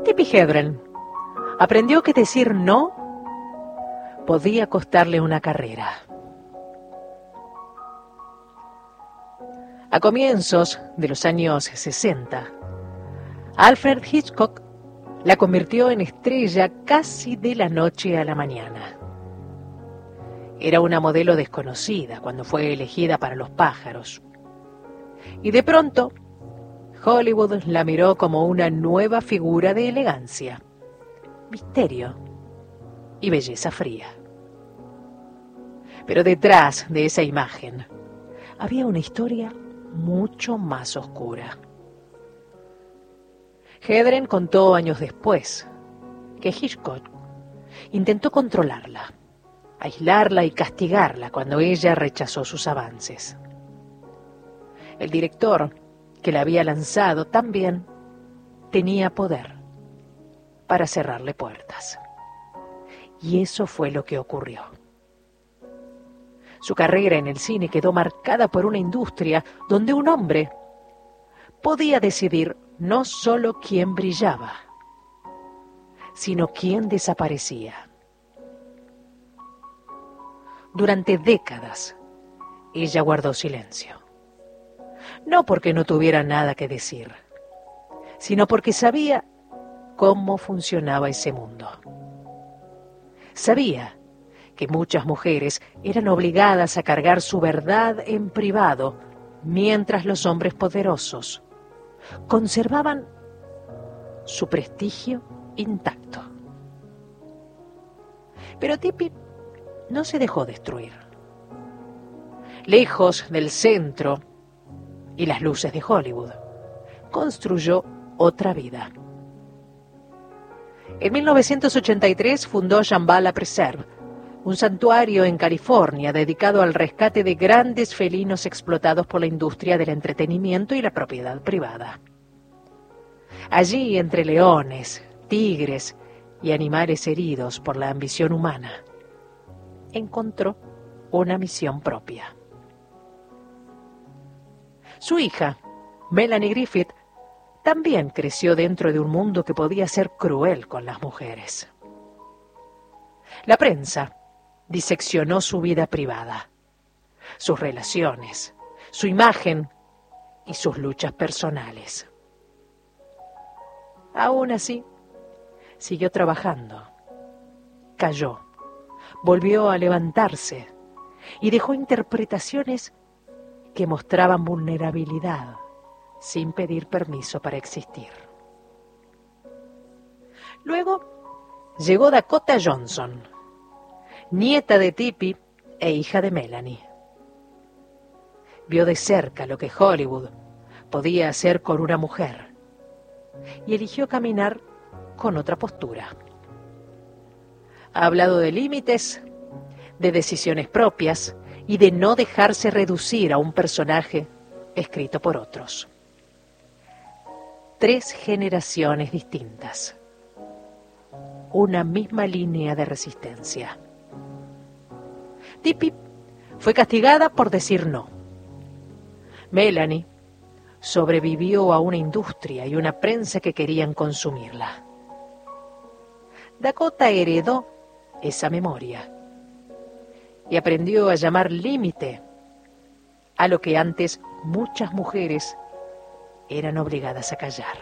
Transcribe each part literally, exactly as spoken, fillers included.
Tippi Hedren aprendió que decir no podía costarle una carrera. A comienzos de los años sesenta, Alfred Hitchcock la convirtió en estrella casi de la noche a la mañana. Era una modelo desconocida cuando fue elegida para Los pájaros. Y de pronto, Hollywood la miró como una nueva figura de elegancia, misterio y belleza fría. Pero detrás de esa imagen había una historia mucho más oscura. Hedren contó años después que Hitchcock intentó controlarla, aislarla y castigarla cuando ella rechazó sus avances. El director que la había lanzado también tenía poder para cerrarle puertas. Y eso fue lo que ocurrió. Su carrera en el cine quedó marcada por una industria donde un hombre podía decidir no solo quién brillaba, sino quién desaparecía. Durante décadas, ella guardó silencio. No porque no tuviera nada que decir, sino porque sabía cómo funcionaba ese mundo. Sabía que muchas mujeres eran obligadas a cargar su verdad en privado, mientras los hombres poderosos conservaban su prestigio intacto. Pero Tippi no se dejó destruir. Lejos del centro y las luces de Hollywood, construyó otra vida. En mil novecientos ochenta y tres fundó Shambhala Preserve, un santuario en California dedicado al rescate de grandes felinos explotados por la industria del entretenimiento y la propiedad privada. Allí, entre leones, tigres y animales heridos por la ambición humana, encontró una misión propia. Su hija, Melanie Griffith, también creció dentro de un mundo que podía ser cruel con las mujeres. La prensa diseccionó su vida privada, sus relaciones, su imagen y sus luchas personales. Aún así, siguió trabajando, cayó, volvió a levantarse y dejó interpretaciones que mostraban vulnerabilidad sin pedir permiso para existir. Luego llegó Dakota Johnson, nieta de Tippi e hija de Melanie. Vio de cerca lo que Hollywood podía hacer con una mujer y eligió caminar con otra postura. Ha hablado de límites, de decisiones propias y de no dejarse reducir a un personaje escrito por otros. Tres generaciones distintas, una misma línea de resistencia. Tippi fue castigada por decir no. Melanie sobrevivió a una industria y una prensa que querían consumirla. Dakota heredó esa memoria y aprendió a llamar límite a lo que antes muchas mujeres eran obligadas a callar.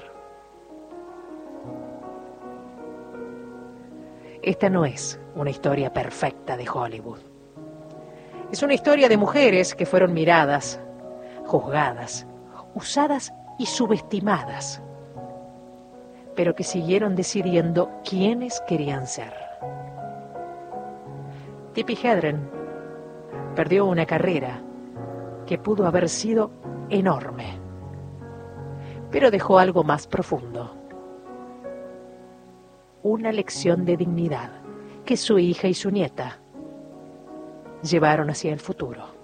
Esta no es una historia perfecta de Hollywood. Es una historia de mujeres que fueron miradas, juzgadas, usadas y subestimadas, pero que siguieron decidiendo quiénes querían ser. Tippi Hedren perdió una carrera que pudo haber sido enorme, pero dejó algo más profundo. Una lección de dignidad que su hija y su nieta llevaron hacia el futuro.